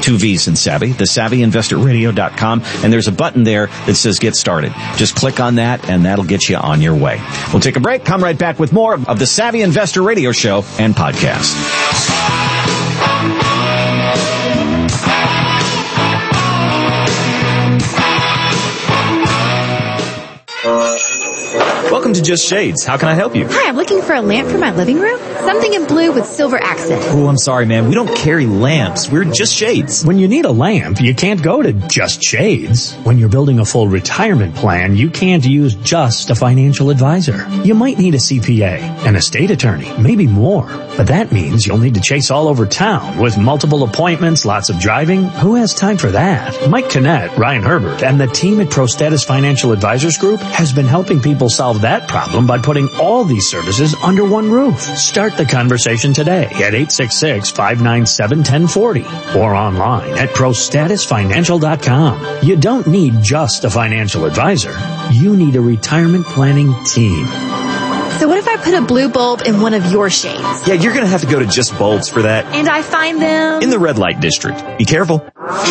2 V's in Savvy, thesavvyinvestorradio.com, and there's a button there that says Get Started. Just click on that, and that'll get you on your way. We'll take a break, come right back with more of the Savvy Investor Radio Show and podcast. Welcome to Just Shades. How can I help you? Hi, I'm looking for a lamp for my living room. Something in blue with silver accent. Oh, I'm sorry, man. We don't carry lamps. We're Just Shades. When you need a lamp, you can't go to Just Shades. When you're building a full retirement plan, you can't use just a financial advisor. You might need a CPA, an estate attorney, maybe more. But that means you'll need to chase all over town with multiple appointments, lots of driving. Who has time for that? Mike Kinnett, Ryan Herbert, and the team at ProStatus Financial Advisors Group has been helping people solve that problem by putting all these services under one roof. Start the conversation today at 866-597-1040 or online at ProStatusFinancial.com. You don't need just a financial advisor. You need a retirement planning team. So what if I put a blue bulb in one of your shades? Yeah, you're going to have to go to Just Bulbs for that. And I find them in the red light district. Be careful.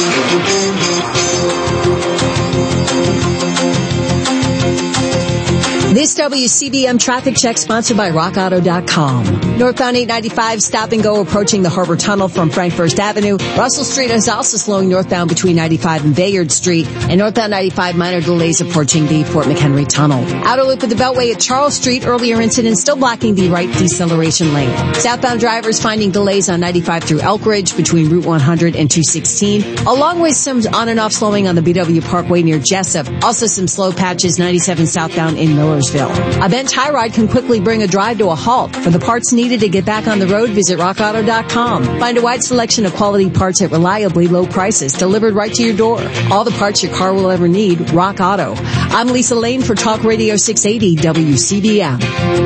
This WCBM traffic check sponsored by RockAuto.com. Northbound 895 stop and go approaching the Harbor Tunnel from Frank First Avenue. Russell Street is also slowing northbound between 95 and Bayard Street. And northbound 95 minor delays approaching the Fort McHenry Tunnel. Outer loop of the Beltway at Charles Street. Earlier incident still blocking the right deceleration lane. Southbound drivers finding delays on 95 through Elk Ridge between Route 100 and 216. Along with some on and off slowing on the BW Parkway near Jessup. Also some slow patches 97 southbound in Millersville. A bent tie rod can quickly bring a drive to a halt. For the parts needed to get back on the road, visit RockAuto.com. Find a wide selection of quality parts at reliably low prices, delivered right to your door. All the parts your car will ever need, Rock Auto. I'm Lisa Lane for Talk Radio 680 WCBM.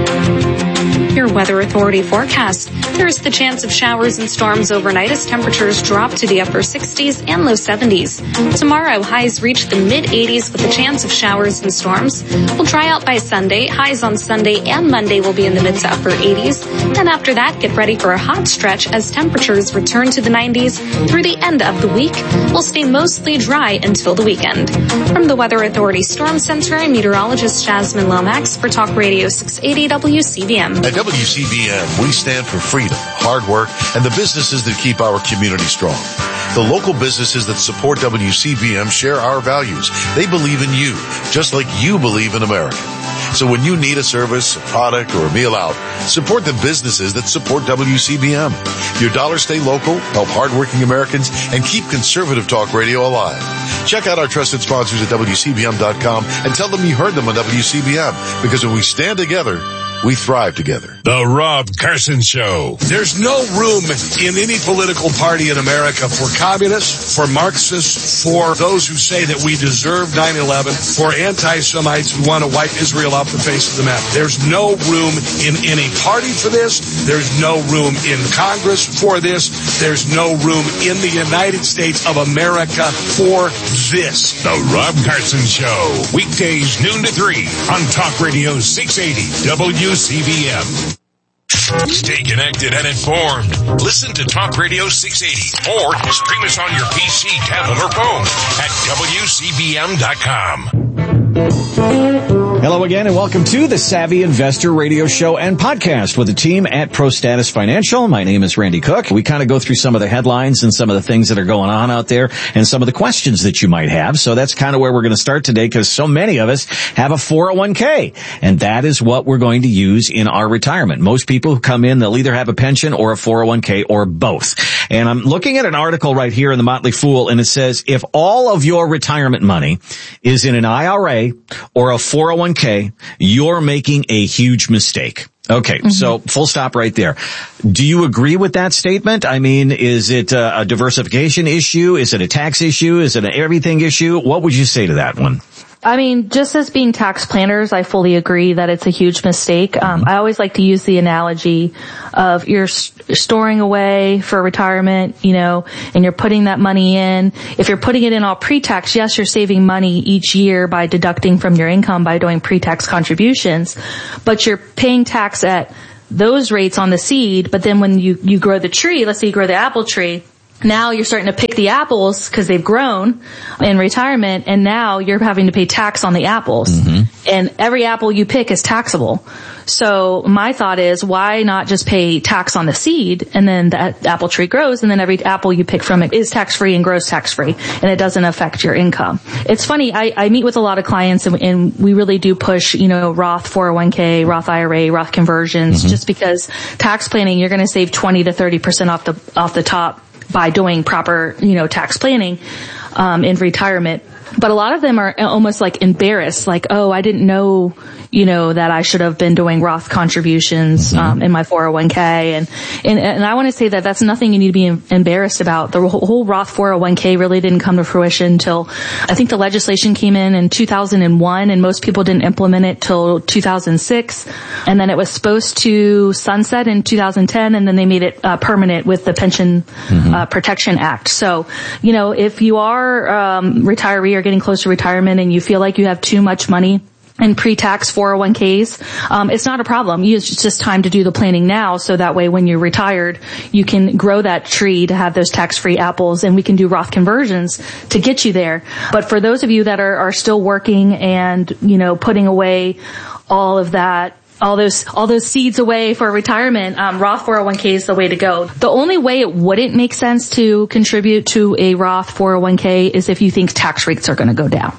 Your Weather Authority forecast. There is the chance of showers and storms overnight as temperatures drop to the upper 60s and low 70s. Tomorrow, highs reach the mid-80s with a chance of showers and storms. Will dry out by Sunday. Highs on Sunday and Monday will be in the mid to upper 80s. Then after that, get ready for a hot stretch as temperatures return to the 90s through the end of the week. Will stay mostly dry until the weekend. From the Weather Authority Storm Center, I'm meteorologist Jasmine Lomax for Talk Radio 680 WCBM. At WCBM, we stand for freedom, hard work, and the businesses that keep our community strong. The local businesses that support WCBM share our values. They believe in you, just like you believe in America. So when you need a service, a product, or a meal out, support the businesses that support WCBM. Your dollars stay local, help hardworking Americans, and keep conservative talk radio alive. Check out our trusted sponsors at WCBM.com and tell them you heard them on WCBM, because when we stand together, we thrive together. The Rob Carson Show. There's no room in any political party in America for communists, for Marxists, for those who say that we deserve 9/11, for anti-Semites who want to wipe Israel off the face of the map. There's no room in any party for this. There's no room in Congress for this. There's no room in the United States of America for this. The Rob Carson Show. Weekdays noon to 3 on Talk Radio 680 WCBM. Stay connected and informed. Listen to Talk Radio 680 or stream us on your PC, tablet, or phone at WCBM.com. Hello again and welcome to the Savvy Investor Radio Show and Podcast with the team at ProStatus Financial. My name is Randy Cook. We kind of go through some of the headlines and some of the things that are going on out there and some of the questions that you might have. So that's kind of where we're going to start today because so many of us have a 401k and that is what we're going to use in our retirement. Most people who come in, they'll either have a pension or a 401k or both. And I'm looking at an article right here in the Motley Fool and it says if all of your retirement money is in an IRA or a 401k, you're making a huge mistake. Okay, so full stop right there. Do you agree with that statement? I mean, is it a diversification issue? Is it a tax issue? Is it an everything issue? What would you say to that one? I mean, just as being tax planners, I fully agree that it's a huge mistake. I always like to use the analogy of you're storing away for retirement, you know, and you're putting that money in. If you're putting it in all pre-tax, yes, you're saving money each year by deducting from your income by doing pre-tax contributions, but you're paying tax at those rates on the seed. But then when you grow the tree, let's say you grow the apple tree, Now you're starting to pick the apples because they've grown in retirement, and now you're having to pay tax on the apples. And every apple you pick is taxable. So my thought is, why not just pay tax on the seed, and then that apple tree grows, and then every apple you pick from it is tax-free and grows tax-free, and it doesn't affect your income. It's funny, I meet with a lot of clients, and we really do push, Roth 401k, Roth IRA, Roth conversions, just because tax planning, you're going to save 20 to 30% off the top by doing proper, tax planning, in retirement. But a lot of them are almost like embarrassed, like, oh, I didn't know, that I should have been doing Roth contributions, in my 401k. And I want to say that that's nothing you need to be embarrassed about. The whole Roth 401k really didn't come to fruition until, I think the legislation came in 2001, and most people didn't implement it till 2006. And then it was supposed to sunset in 2010, and then they made it permanent with the Pension Protection Act. So, if you are retiree or getting close to retirement and you feel like you have too much money in pre-tax 401ks, it's not a problem. It's just time to do the planning now, so that way when you're retired, you can grow that tree to have those tax-free apples, and we can do Roth conversions to get you there. But for those of you that are still working and, putting away all of that, all those seeds away for retirement, Roth 401k is the way to go. The only way it wouldn't make sense to contribute to a Roth 401k is if you think tax rates are going to go down.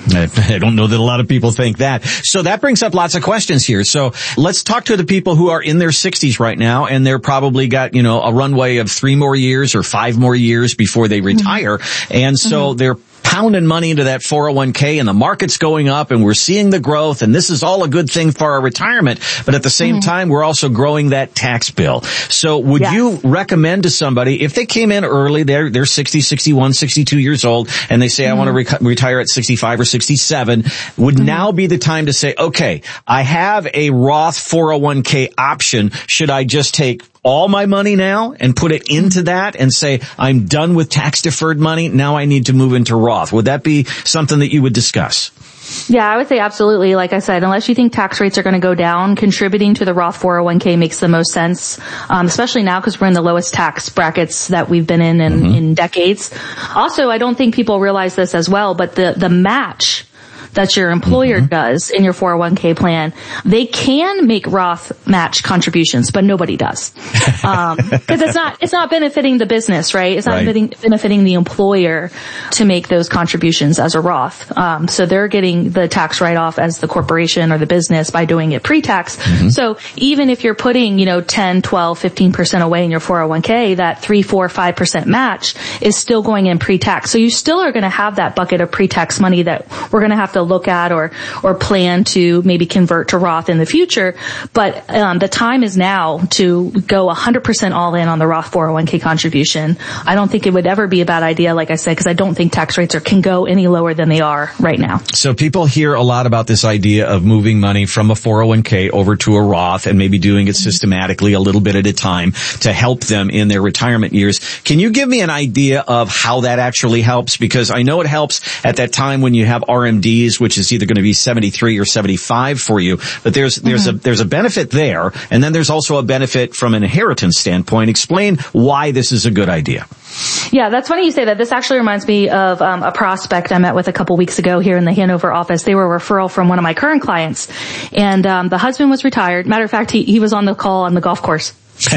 I don't know that a lot of people think that. So that brings up lots of questions here. So let's talk to the people who are in their 60s right now, and they're probably got, a runway of 3 more years or 5 more years before they retire. And so they're pounding money into that 401k, and the market's going up, and we're seeing the growth, and this is all a good thing for our retirement. But at the same time, we're also growing that tax bill. So would you recommend to somebody, if they came in early, they're 60, 61, 62 years old, and they say, I want to retire at 65 or 67, would now be the time to say, okay, I have a Roth 401k option. Should I just take all my money now and put it into that and say, I'm done with tax deferred money, now I need to move into Roth? Would that be something that you would discuss? Yeah, I would say absolutely. Like I said, unless you think tax rates are going to go down, contributing to the Roth 401k makes the most sense, especially now because we're in the lowest tax brackets that we've been in decades. Also, I don't think people realize this as well, but the match that your employer does in your 401k plan, they can make Roth match contributions, but nobody does. Because it's not benefiting the business, right? It's not benefiting the employer to make those contributions as a Roth. So they're getting the tax write-off as the corporation or the business by doing it pre-tax. So even if you're putting, 10, 12, 15% away in your 401k, that 3, 4, 5% match is still going in pre-tax. So you still are going to have that bucket of pre-tax money that we're going to have to look at or plan to maybe convert to Roth in the future. But the time is now to go 100% all in on the Roth 401k contribution. I don't think it would ever be a bad idea, like I said, because I don't think tax rates can go any lower than they are right now. So people hear a lot about this idea of moving money from a 401k over to a Roth and maybe doing it systematically a little bit at a time to help them in their retirement years. Can you give me an idea of how that actually helps? Because I know it helps at that time when you have RMDs, which is either going to be 73 or 75 for you, but there's a benefit there, and then there's also a benefit from an inheritance standpoint. Explain why this is a good idea. Yeah, that's funny you say that. This actually reminds me of a prospect I met with a couple weeks ago here in the Hanover office. They were a referral from one of my current clients, and the husband was retired. Matter of fact, he was on the call on the golf course.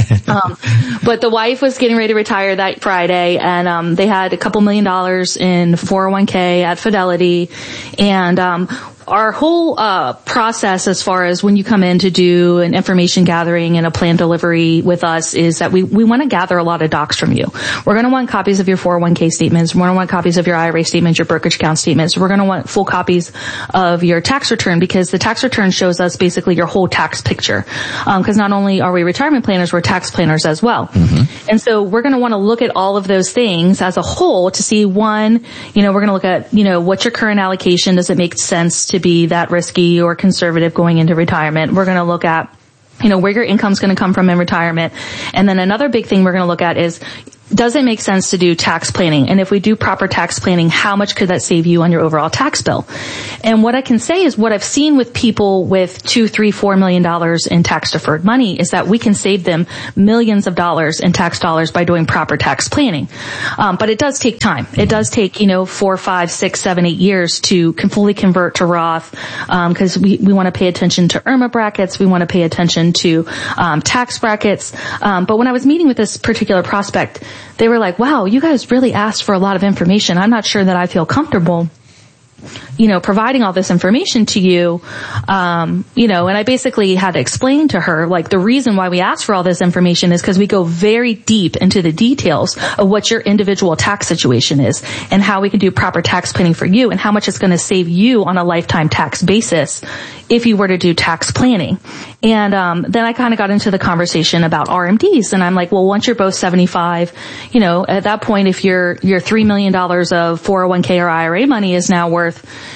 But the wife was getting ready to retire that Friday, and they had a couple $1 million in 401k at Fidelity, and our whole process as far as when you come in to do an information gathering and a plan delivery with us is that we want to gather a lot of docs from you. We're going to want copies of your 401k statements. We're going to want copies of your IRA statements, your brokerage account statements. We're going to want full copies of your tax return, because the tax return shows us basically your whole tax picture. Because not only are we retirement planners, we're tax planners as well. And so we're going to want to look at all of those things as a whole to see, one, we're going to look at, what's your current allocation? Does it make sense to be that risky or conservative going into retirement? We're going to look at, where your income's going to come from in retirement. And then another big thing we're going to look at is, does it make sense to do tax planning? And if we do proper tax planning, how much could that save you on your overall tax bill? And what I can say is what I've seen with people with $2, $3, $4 million in tax deferred money is that we can save them millions of dollars in tax dollars by doing proper tax planning. But it does take time. It does take, 4, 5, 6, 7, 8 years to fully convert to Roth, because we want to pay attention to IRMA brackets. We want to pay attention to tax brackets. But when I was meeting with this particular prospect, they were like, wow, you guys really asked for a lot of information. I'm not sure that I feel comfortable, providing all this information to you, and I basically had to explain to her, like, the reason why we asked for all this information is because we go very deep into the details of what your individual tax situation is and how we can do proper tax planning for you and how much it's going to save you on a lifetime tax basis if you were to do tax planning. And then I kind of got into the conversation about RMDs, and I'm like, well, once you're both 75, at that point, if your $3 million of 401k or IRA money is now worth,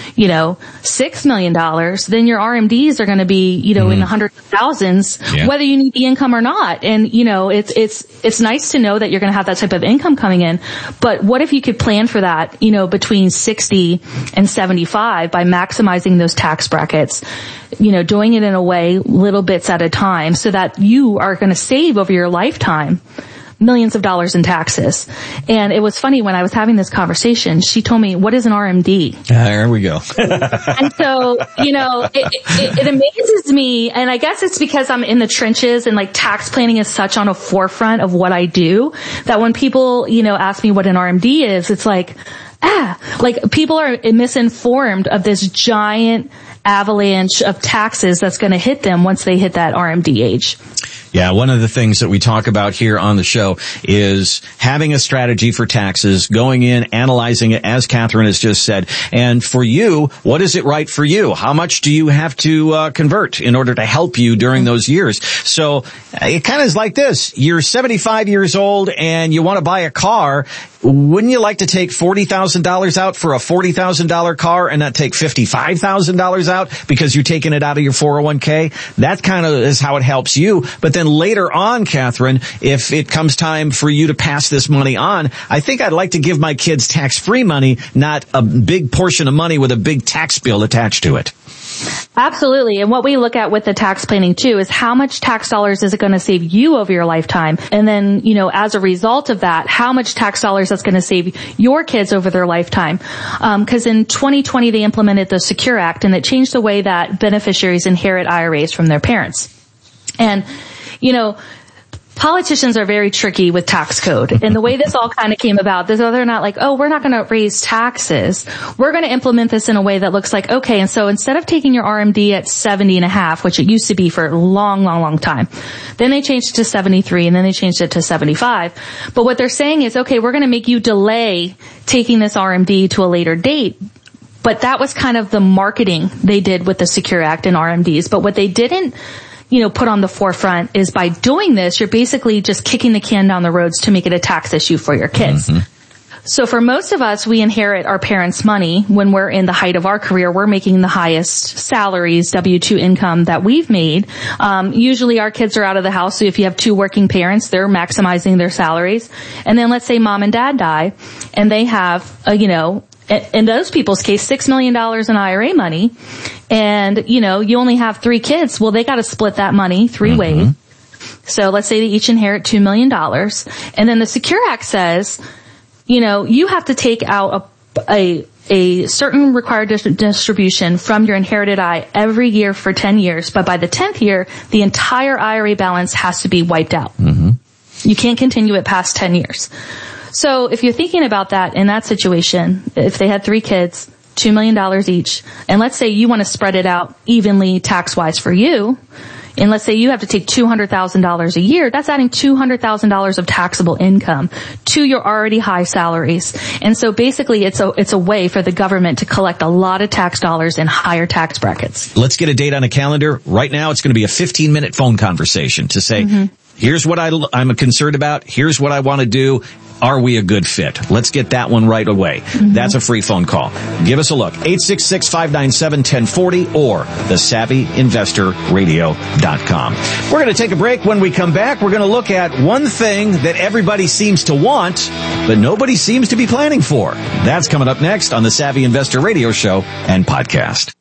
$6 million, then your RMDs are going to be, in the hundreds of thousands, whether you need the income or not. And, it's nice to know that you're going to have that type of income coming in. But what if you could plan for that, between 60 and 75 by maximizing those tax brackets, doing it in a way, little bits at a time, so that you are going to save over your lifetime millions of dollars in taxes. And it was funny when I was having this conversation, she told me, what is an RMD? There we go. And so, it amazes me. And I guess it's because I'm in the trenches and like tax planning is such on a forefront of what I do that when people, ask me what an RMD is, it's like, people are misinformed of this giant avalanche of taxes that's going to hit them once they hit that RMD age. Yeah, one of the things that we talk about here on the show is having a strategy for taxes, going in, analyzing it, as Catherine has just said. And for you, what is it right for you? How much do you have to convert in order to help you during those years? So it kind of is like this. You're 75 years old and you want to buy a car. Wouldn't you like to take $40,000 out for a $40,000 car and not take $55,000 out because you're taking it out of your 401k? That kind of is how it helps you. But then later on, Catherine, if it comes time for you to pass this money on, I think I'd like to give my kids tax-free money, not a big portion of money with a big tax bill attached to it. Absolutely. And what we look at with the tax planning too is how much tax dollars is it going to save you over your lifetime? And then, as a result of that, how much tax dollars that's going to save your kids over their lifetime? Because in 2020, they implemented the Secure Act, and it changed the way that beneficiaries inherit IRAs from their parents. And, politicians are very tricky with tax code. And the way this all kind of came about, they're not like, oh, we're not going to raise taxes. We're going to implement this in a way that looks like, okay, and so instead of taking your RMD at 70 and a half, which it used to be for a long, long, long time, then they changed it to 73 and then they changed it to 75. But what they're saying is, okay, we're going to make you delay taking this RMD to a later date. But that was kind of the marketing they did with the Secure Act and RMDs. But what they didn't put on the forefront is by doing this, you're basically just kicking the can down the roads to make it a tax issue for your kids. Mm-hmm. So for most of us, we inherit our parents' money when we're in the height of our career. We're making the highest salaries, W-2 income that we've made. Usually our kids are out of the house. So if you have two working parents, they're maximizing their salaries. And then let's say mom and dad die and they have, in those people's case, $6 million in IRA money. And, you only have 3 kids. Well, they got to split that money 3 ways. So let's say they each inherit $2 million. And then the Secure Act says, you have to take out a certain required distribution from your inherited I every year for 10 years. But by the 10th year, the entire IRA balance has to be wiped out. Mm-hmm. You can't continue it past 10 years. So if you're thinking about that in that situation, if they had 3 kids, $2 million each, and let's say you want to spread it out evenly tax-wise for you, and let's say you have to take $200,000 a year, that's adding $200,000 of taxable income to your already high salaries. And so basically it's a way for the government to collect a lot of tax dollars in higher tax brackets. Let's get a date on a calendar. Right now it's going to be a 15-minute phone conversation to say, here's what I'm concerned about. Here's what I want to do. Are we a good fit? Let's get that one right away. That's a free phone call. Give us a look. 866-597-1040 or thesavvyinvestorradio.com. We're going to take a break. When we come back, we're going to look at one thing that everybody seems to want, but nobody seems to be planning for. That's coming up next on the Savvy Investor Radio Show and Podcast.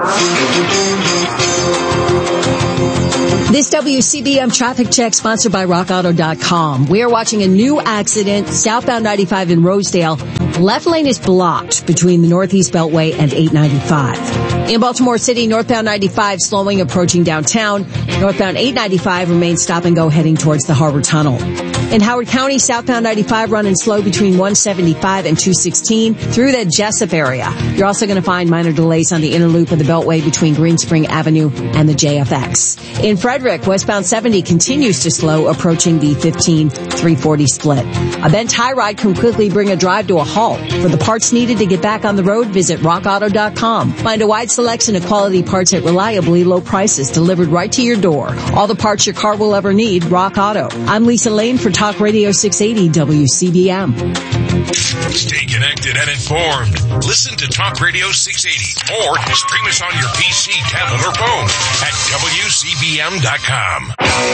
This WCBM traffic check sponsored by RockAuto.com. We are watching a new accident southbound 95 in Rosedale. Left lane is blocked between the Northeast Beltway and 895. In Baltimore City, northbound 95 slowing approaching downtown. Northbound 895 remains stop and go heading towards the Harbor Tunnel. In Howard County, southbound 95 running slow between 175 and 216 through the Jessup area. You're also going to find minor delays on the inner loop of the Beltway between Green Spring Avenue and the JFX. In Frederick, westbound 70 continues to slow approaching the 15-340 split. A bent tie ride can quickly bring a drive to a halt. For the parts needed to get back on the road, visit RockAuto.com. Find a wide selection of quality parts at reliably low prices delivered right to your door. All the parts your car will ever need, Rock Auto. I'm Lisa Lane for Talk Radio 680 WCBM. Stay connected and informed. Listen to Talk Radio 680 or stream us on your PC, tablet, or phone at WCBM.com.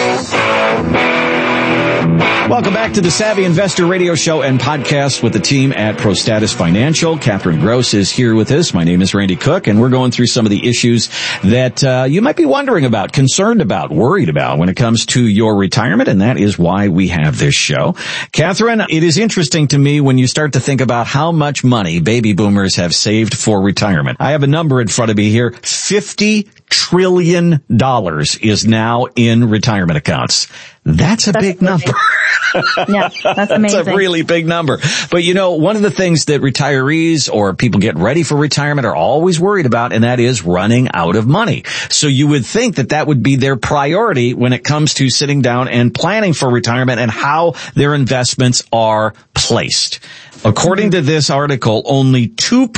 Welcome back to the Savvy Investor Radio Show and Podcast with the team at ProStatus Financial. Catherine Gross is here with us. My name is Randy Cook, and we're going through some of the issues that you might be wondering about, concerned about, worried about when it comes to your retirement, and that is why we have this show. Catherine, it is interesting to me when you start to think about how much money baby boomers have saved for retirement. I have a number in front of me here. $50 trillion is now in retirement accounts. That's a big number. Yeah, that's amazing. That's a really big number. But you know, one of the things that retirees or people getting ready for retirement are always worried about, and that is running out of money. So you would think that that would be their priority when it comes to sitting down and planning for retirement and how their investments are placed. According to this article, only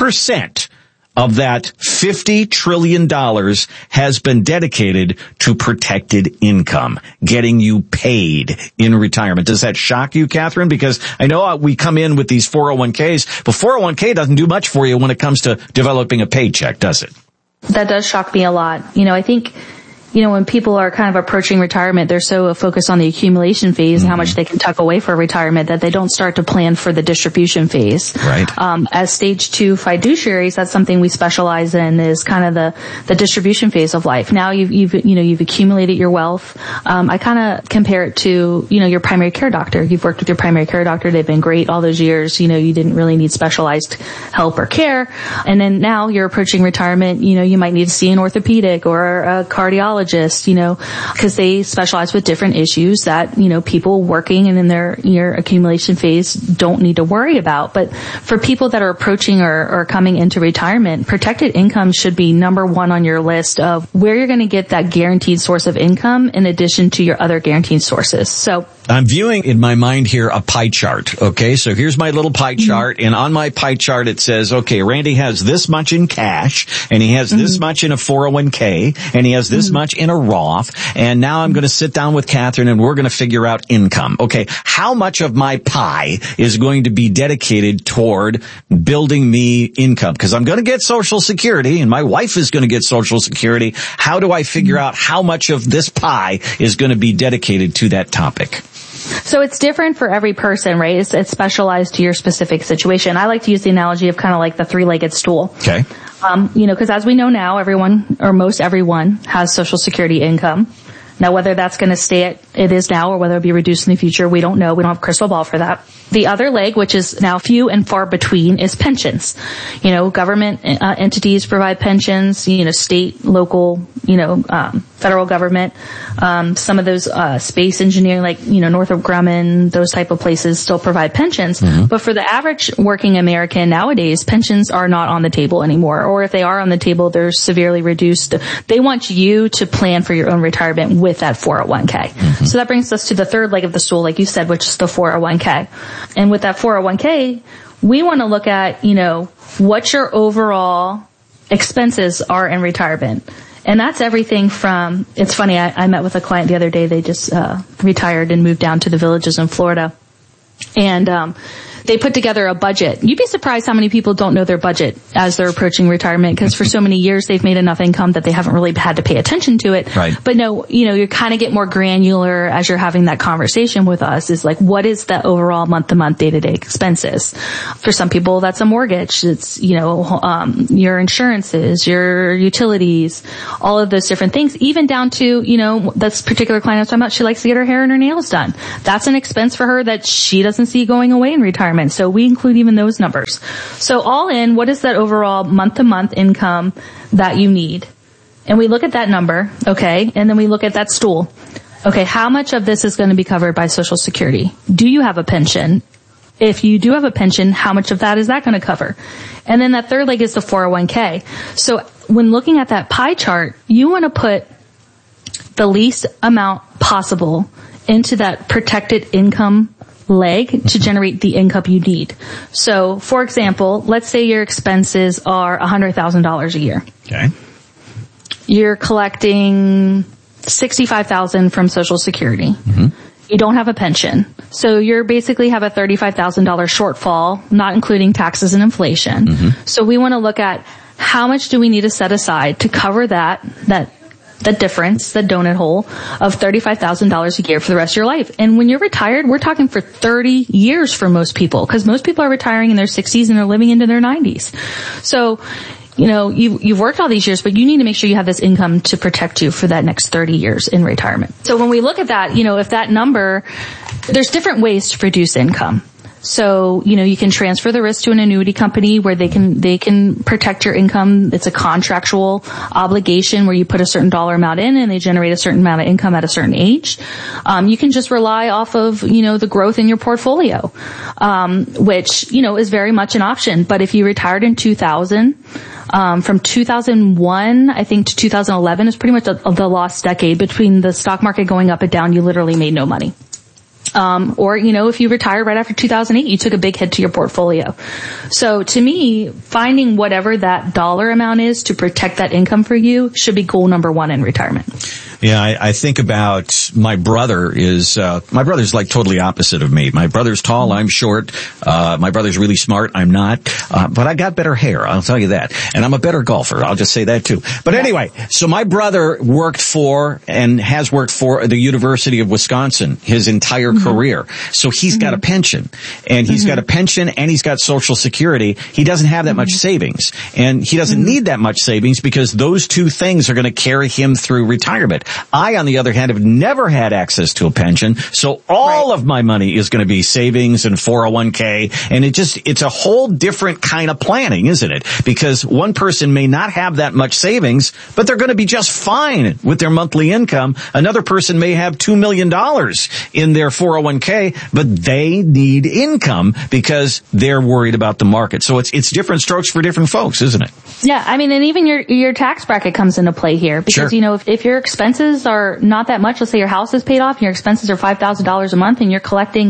2% of that $50 trillion has been dedicated to protected income, getting you paid in retirement. Does that shock you, Catherine? Because I know we come in with these 401ks, but 401k doesn't do much for you when it comes to developing a paycheck, does it? That does shock me a lot. You know, I think, you know, when people are kind of approaching retirement, they're so focused on the accumulation phase and how much they can tuck away for retirement that they don't start to plan for the distribution phase. Right. As stage 2 fiduciaries, that's something we specialize in, is kind of the distribution phase of life. Now you've accumulated your wealth. I kind of compare it to, you know, your primary care doctor. You've worked with your primary care doctor. They've been great all those years. You know, you didn't really need specialized help or care. And then now you're approaching retirement. You know, you might need to see an orthopedic or a cardiologist, you know, because they specialize with different issues that, you know, people working and in their accumulation phase don't need to worry about. But for people that are approaching or coming into retirement, protected income should be number one on your list of where you're going to get that guaranteed source of income in addition to your other guaranteed sources. So I'm viewing in my mind here a pie chart. Okay, so here's my little pie chart, and on my pie chart it says, okay, Randy has this much in cash, and he has this much in a 401k, and he has this much in a Roth, and now I'm going to sit down with Catherine and we're going to figure out income. Okay, how much of my pie is going to be dedicated toward building me income? Because I'm going to get Social Security, and my wife is going to get Social Security. How do I figure out how much of this pie is going to be dedicated to that topic? So it's different for every person, right? It's specialized to your specific situation. I like to use the analogy of kind of like the three-legged stool. Okay. You know, because as we know now, everyone or most everyone has Social Security income. Now, whether that's going to stay at it is now or whether it'll be reduced in the future, we don't know. We don't have a crystal ball for that. The other leg, which is now few and far between, is pensions. You know, government entities provide pensions, you know, state, local, you know, federal government. Some of those space engineering, like, you know, Northrop Grumman, those type of places still provide pensions. But for the average working American nowadays, pensions are not on the table anymore. Or if they are on the table, they're severely reduced. They want you to plan for your own retirement with that 401k. So that brings us to the third leg of the stool, like you said, which is the 401k. And with that 401k, we want to look at, you know, what your overall expenses are in retirement. And that's everything from, it's funny, I met with a client the other day. They just retired and moved down to the Villages in Florida. And they put together a budget. You'd be surprised how many people don't know their budget as they're approaching retirement, because for so many years they've made enough income that they haven't really had to pay attention to it. Right. But no, you kind of get more granular as you're having that conversation with us, is like, what is the overall month-to-month, day-to-day expenses? For some people, that's a mortgage. It's, your insurances, your utilities, all of those different things, even down to, this particular client I was talking about, she likes to get her hair and her nails done. That's an expense for her that she doesn't see going away in retirement. So we include even those numbers. So all in, what is that overall month-to-month income that you need? And we look at that number, okay, and then we look at that stool. Okay, how much of this is going to be covered by Social Security? Do you have a pension? If you do have a pension, how much of that is that going to cover? And then that third leg is the 401k. So when looking at that pie chart, you want to put the least amount possible into that protected income leg to generate the income you need. So, for example, let's say your expenses are $100,000 a year. Okay. You're collecting $65,000 from Social Security. Mm-hmm. You don't have a pension. So you basically have a $35,000 shortfall, not including taxes and inflation. Mm-hmm. So we want to look at how much do we need to set aside to cover that difference, the donut hole of $35,000 a year for the rest of your life. And when you're retired, we're talking for 30 years for most people, because most people are retiring in their 60s and they're living into their 90s. So, you've worked all these years, but you need to make sure you have this income to protect you for that next 30 years in retirement. So when we look at that, if that number, there's different ways to produce income. So, you can transfer the risk to an annuity company where they can protect your income. It's a contractual obligation where you put a certain dollar amount in and they generate a certain amount of income at a certain age. You can just rely off of, the growth in your portfolio, which, is very much an option. But if you retired in 2000, from 2001, I think, to 2011 is pretty much the lost decade. Between the stock market going up and down, you literally made no money. Or, if you retired right after 2008, you took a big hit to your portfolio. So to me, finding whatever that dollar amount is to protect that income for you should be goal number one in retirement. Yeah, I think about my brother's like totally opposite of me. My brother's tall, I'm short. My brother's really smart, I'm not. But I got better hair, I'll tell you that. And I'm a better golfer, I'll just say that too. But anyway, so my brother worked for and has worked for the University of Wisconsin his entire career. So he's got a pension. And he's got a pension and he's got Social Security. He doesn't have that much savings. And he doesn't need that much savings because those two things are going to carry him through retirement. I, on the other hand, have never had access to a pension, so all of my money is going to be savings and 401k, and it's a whole different kind of planning, isn't it? Because one person may not have that much savings, but they're going to be just fine with their monthly income. Another person may have $2 million in their 401k, but they need income because they're worried about the market. So it's different strokes for different folks, isn't it? Yeah, I mean, and even your tax bracket comes into play here because, if your expenses are not that much, let's say your house is paid off and your expenses are $5,000 a month and you're collecting,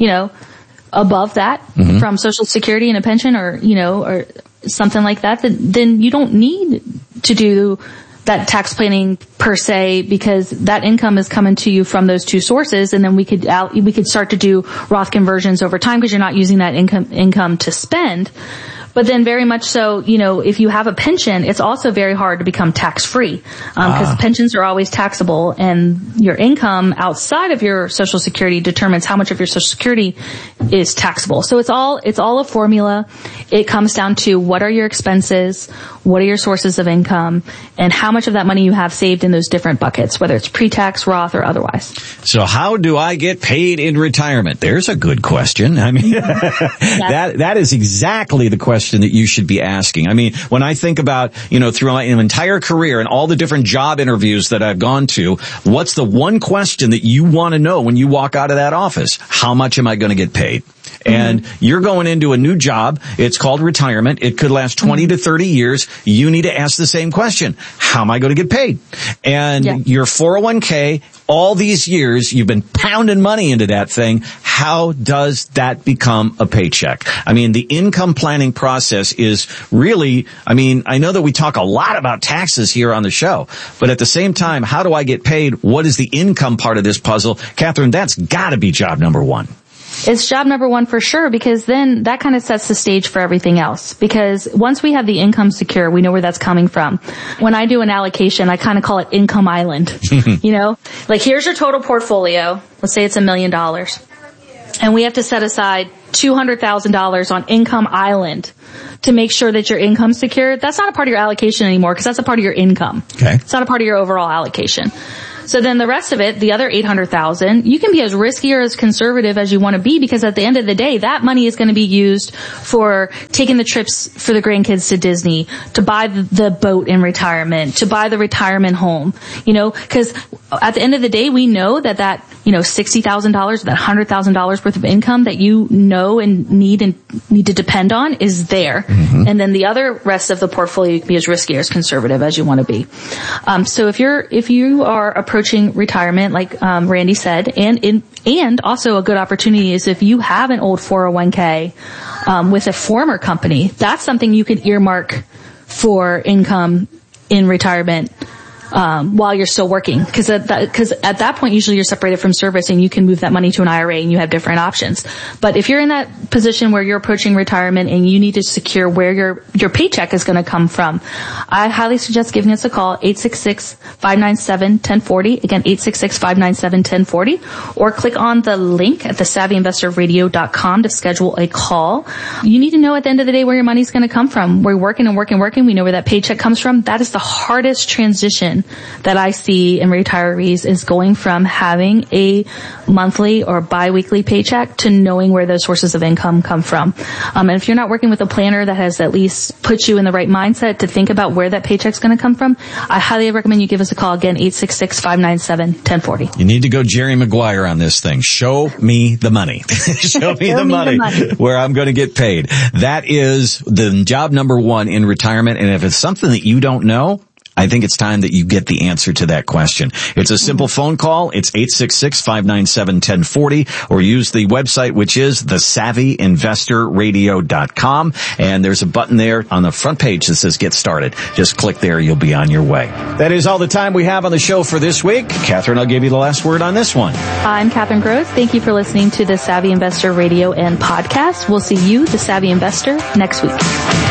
above that from Social Security and a pension or something like that, then you don't need to do that tax planning per se, because that income is coming to you from those two sources. And then we could start to do Roth conversions over time because you're not using that income to spend. But then very much so, if you have a pension, it's also very hard to become tax-free because pensions are always taxable, and your income outside of your Social Security determines how much of your Social Security is taxable. So it's all a formula. It comes down to what are your expenses, what are your sources of income, and how much of that money you have saved in those different buckets, whether it's pre-tax, Roth, or otherwise. So how do I get paid in retirement? There's a good question. I mean, that is exactly the question that you should be asking. I mean, when I think about, through my entire career and all the different job interviews that I've gone to, what's the one question that you want to know when you walk out of that office? How much am I going to get paid? And you're going into a new job. It's called retirement. It could last 20 to 30 years. You need to ask the same question. How am I going to get paid? And your 401k, all these years, you've been pounding money into that thing. How does that become a paycheck? I mean, the income planning process is really, I know that we talk a lot about taxes here on the show, but at the same time, how do I get paid? What is the income part of this puzzle? Catherine, that's got to be job number one. It's job number one for sure, because then that kind of sets the stage for everything else. Because once we have the income secure, we know where that's coming from. When I do an allocation, I kind of call it income island. You know, like here's your total portfolio. Let's say it's $1 million. And we have to set aside $200,000 on income island to make sure that your income's secure. That's not a part of your allocation anymore, because that's a part of your income. Okay. It's not a part of your overall allocation. So then the rest of it, the other $800,000, you can be as risky or as conservative as you want to be, because at the end of the day, that money is going to be used for taking the trips for the grandkids to Disney, to buy the boat in retirement, to buy the retirement home, you know, because at the end of the day, we know that $60,000, that $100,000 worth of income that you know and need to depend on is there. Mm-hmm. And then the other rest of the portfolio, you can be as risky or as conservative as you want to be. So if you are approaching retirement, like Randy said, and also a good opportunity is if you have an old 401k with a former company, that's something you can earmark for income in retirement while you're still working, because at that point usually you're separated from service and you can move that money to an IRA and you have different options. But if you're in that position where you're approaching retirement and you need to secure where your paycheck is going to come from, I highly suggest giving us a call, 866-597-1040. Again, 866-597-1040, or click on the link at thesavvyinvestorradio.com to schedule a call. You need to know at the end of the day where your money's going to come from. We're working and working. We know where that paycheck comes from. That is the hardest transition that I see in retirees, is going from having a monthly or biweekly paycheck to knowing where those sources of income come from. And if you're not working with a planner that has at least put you in the right mindset to think about where that paycheck's going to come from, I highly recommend you give us a call. Again, 866-597-1040. You need to go Jerry Maguire on this thing. Show me the money. Show me the money where I'm going to get paid. That is the job number one in retirement. And if it's something that you don't know, I think it's time that you get the answer to that question. It's a simple phone call. It's 866-597-1040, or use the website, which is thesavvyinvestorradio.com. And there's a button there on the front page that says Get Started. Just click there. You'll be on your way. That is all the time we have on the show for this week. Catherine, I'll give you the last word on this one. I'm Catherine Gross. Thank you for listening to the Savvy Investor Radio and podcast. We'll see you, the Savvy Investor, next week.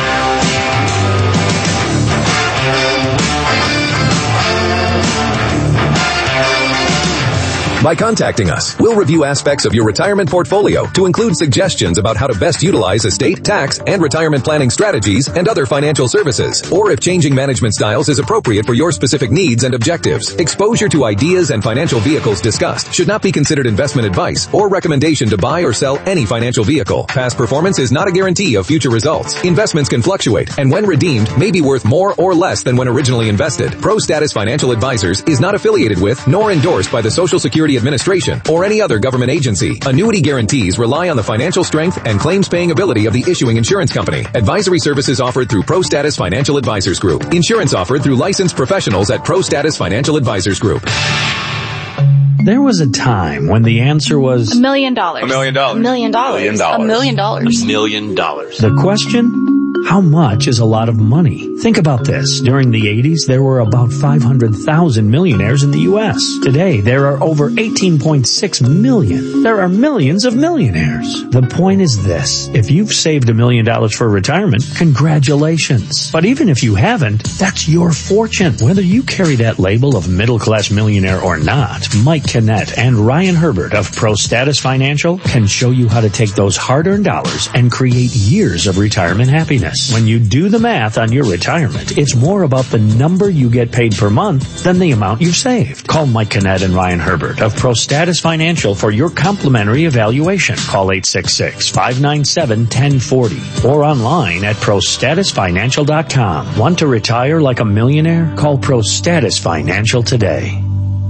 By contacting us, we'll review aspects of your retirement portfolio to include suggestions about how to best utilize estate, tax, and retirement planning strategies and other financial services, or if changing management styles is appropriate for your specific needs and objectives. Exposure to ideas and financial vehicles discussed should not be considered investment advice or recommendation to buy or sell any financial vehicle. Past performance is not a guarantee of future results. Investments can fluctuate, and when redeemed, may be worth more or less than when originally invested. ProStatus Financial Advisors is not affiliated with nor endorsed by the Social Security Administration or any other government agency. Annuity guarantees rely on the financial strength and claims paying ability of the issuing insurance company. Advisory services offered through ProStatus Financial Advisors Group. Insurance offered through licensed professionals at ProStatus Financial Advisors Group. There was a time when the answer was $1 million. $1 million. $1 million. $1 million. $1 million. The question? How much is a lot of money? Think about this. During the 80s, there were about 500,000 millionaires in the U.S. Today, there are over 18.6 million. There are millions of millionaires. The point is this. If you've saved $1 million for retirement, congratulations. But even if you haven't, that's your fortune. Whether you carry that label of middle-class millionaire or not, Mike Kinnett and Ryan Herbert of ProStatus Financial can show you how to take those hard-earned dollars and create years of retirement happiness. When you do the math on your retirement, it's more about the number you get paid per month than the amount you've saved. Call Mike Kinnett and Ryan Herbert of ProStatus Financial for your complimentary evaluation. Call 866-597-1040 or online at ProStatusFinancial.com. Want to retire like a millionaire? Call ProStatus Financial today.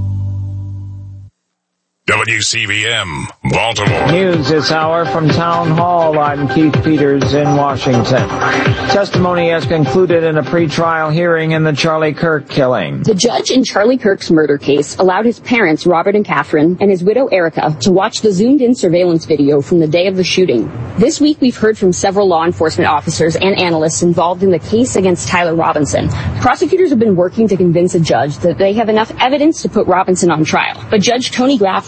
WCBM, Baltimore. News this hour from Town Hall. I'm Keith Peters in Washington. Testimony has concluded in a pretrial hearing in the Charlie Kirk killing. The judge in Charlie Kirk's murder case allowed his parents, Robert and Catherine, and his widow, Erica, to watch the zoomed-in surveillance video from the day of the shooting. This week, we've heard from several law enforcement officers and analysts involved in the case against Tyler Robinson. Prosecutors have been working to convince a judge that they have enough evidence to put Robinson on trial. But Judge Tony Graff won't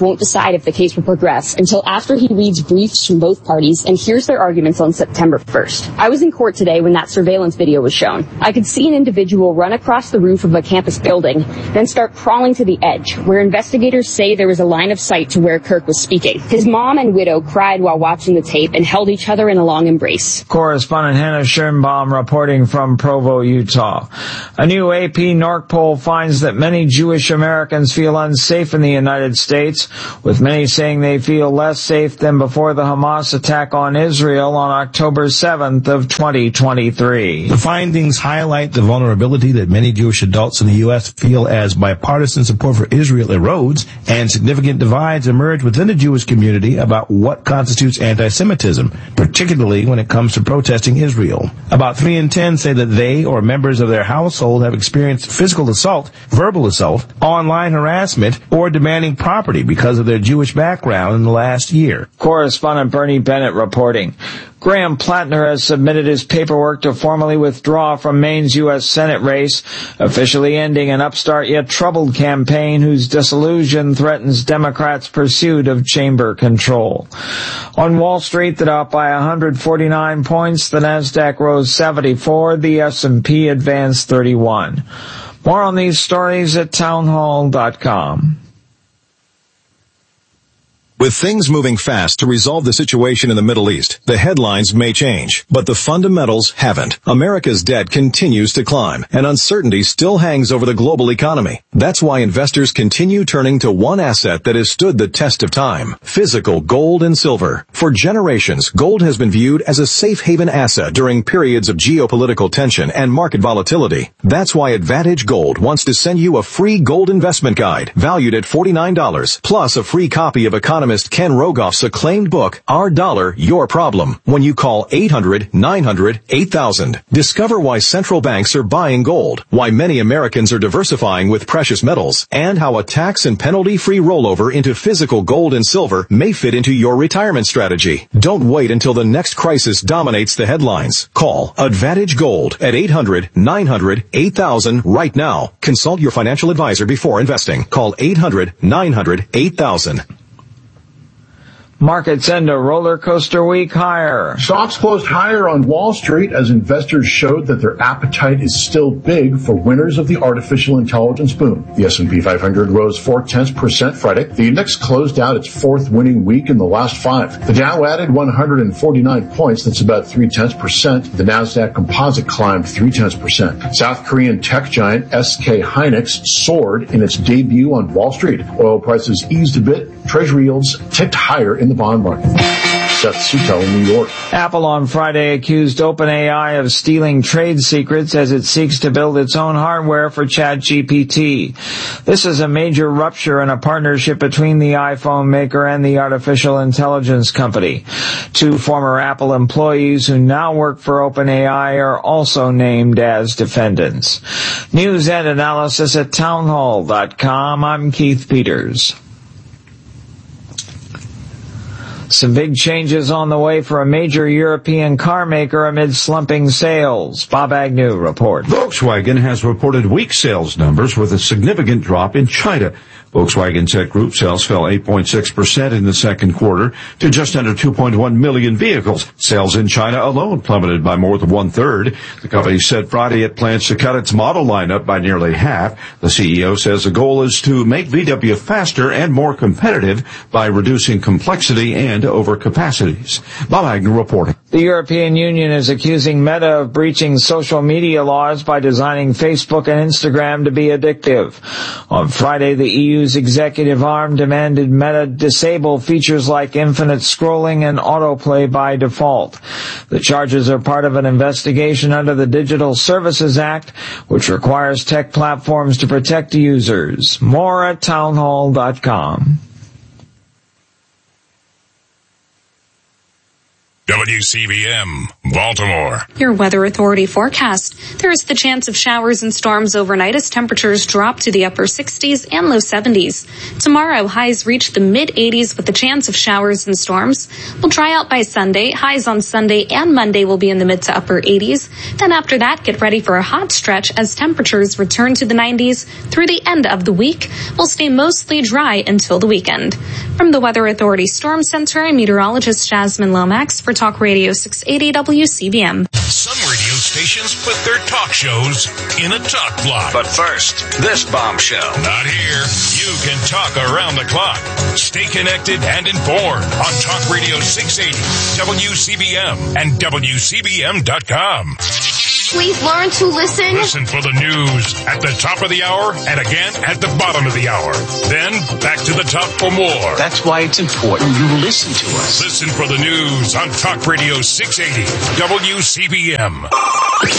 won't decide if the case will progress until after he reads briefs from both parties and hears their arguments on September 1st. I was in court today when that surveillance video was shown. I could see an individual run across the roof of a campus building, then start crawling to the edge, where investigators say there was a line of sight to where Kirk was speaking. His mom and widow cried while watching the tape and held each other in a long embrace. Correspondent Hannah Schirnbaum reporting from Provo, Utah. A new AP NORC poll finds that many Jewish Americans feel unsafe in the United States, with many saying they feel less safe than before the Hamas attack on Israel on October 7th of 2023. The findings highlight the vulnerability that many Jewish adults in the U.S. feel as bipartisan support for Israel erodes and significant divides emerge within the Jewish community about what constitutes anti-Semitism, particularly when it comes to protesting Israel. About 3 in 10 say that they or members of their household have experienced physical assault, verbal assault, online harassment, or demanding property because of their Jewish background in the last year. Correspondent Bernie Bennett reporting. Graham Plattner has submitted his paperwork to formally withdraw from Maine's U.S. Senate race, officially ending an upstart yet troubled campaign whose dissolution threatens Democrats' pursuit of chamber control. On Wall Street, the Dow up by 149 points, the Nasdaq rose 74, the S&P advanced 31. More on these stories at townhall.com. With things moving fast to resolve the situation in the Middle East, the headlines may change, but the fundamentals haven't. America's debt continues to climb, and uncertainty still hangs over the global economy. That's why investors continue turning to one asset that has stood the test of time: physical gold and silver. For generations, gold has been viewed as a safe haven asset during periods of geopolitical tension and market volatility. That's why Advantage Gold wants to send you a free gold investment guide valued at $49, plus a free copy of economist Ken Rogoff's acclaimed book, Our Dollar, Your Problem, when you call 800-900-8000. Discover why central banks are buying gold, why many Americans are diversifying with precious metals, and how a tax and penalty-free rollover into physical gold and silver may fit into your retirement strategy. Don't wait until the next crisis dominates the headlines. Call Advantage Gold at 800-900-8000 right now. Consult your financial advisor before investing. Call 800-900-8000. Markets end a roller coaster week higher. Stocks closed higher on Wall Street as investors showed that their appetite is still big for winners of the artificial intelligence boom. The S&P 500 rose 0.4% Friday. The index closed out its fourth winning week in the last 5. The Dow added 149 points. That's about 0.3%. The Nasdaq Composite climbed 0.3%. South Korean tech giant SK Hynix soared in its debut on Wall Street. Oil prices eased a bit. Treasury yields ticked higher in the bond market. Seth Sutel in New York. Apple on Friday accused OpenAI of stealing trade secrets as it seeks to build its own hardware for ChatGPT. This is a major rupture in a partnership between the iPhone maker and the artificial intelligence company. 2 former Apple employees who now work for OpenAI are also named as defendants. News and analysis at townhall.com. I'm Keith Peters. Some big changes on the way for a major European car maker amid slumping sales. Bob Agnew reports. Volkswagen has reported weak sales numbers with a significant drop in China. Volkswagen Tech Group sales fell 8.6% in the second quarter to just under 2.1 million vehicles. Sales in China alone plummeted by more than 1/3. The company said Friday it plans to cut its model lineup by nearly half. The CEO says the goal is to make VW faster and more competitive by reducing complexity and overcapacities. Bob Agnew reporting. The European Union is accusing Meta of breaching social media laws by designing Facebook and Instagram to be addictive. On Friday, the EU's executive arm demanded Meta disable features like infinite scrolling and autoplay by default. The charges are part of an investigation under the Digital Services Act, which requires tech platforms to protect users. More at townhall.com. WCBM, Baltimore. Your Weather Authority forecast. There is the chance of showers and storms overnight as temperatures drop to the upper 60s and low 70s. Tomorrow, highs reach the mid-80s with the chance of showers and storms. Will dry out by Sunday. Highs on Sunday and Monday will be in the mid to upper 80s. Then after that, get ready for a hot stretch as temperatures return to the 90s through the end of the week. Will stay mostly dry until the weekend. From the Weather Authority Storm Center, I'm meteorologist Jasmine Lomax for Talk Radio 680 WCBM. Some radio stations put their talk shows in a talk block. But first, this bombshell. Not here. You can talk around the clock. Stay connected and informed on Talk Radio 680, WCBM, and WCBM.com. Please learn to listen. Listen for the news at the top of the hour and again at the bottom of the hour. Then back to the top for more. That's why it's important you listen to us. Listen for the news on Talk Radio 680 WCBM.